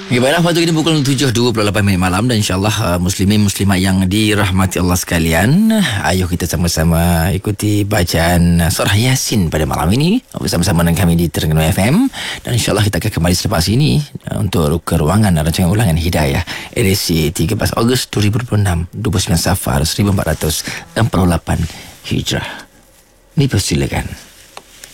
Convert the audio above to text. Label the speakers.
Speaker 1: Okay, baiklah, waktu kita pukul 7.28 malam dan insyaAllah muslimin muslimat yang dirahmati Allah sekalian, ayuh kita sama-sama ikuti bacaan surah Yasin pada malam ini bersama-sama dengan kami di Terengganu FM, dan insyaAllah kita akan kembali selepas ini untuk ke ruangan rancangan ulangan Hidayah edisi 13 Ogos 2026, 29 Safar 1448 Hijrah. Dipersilakan.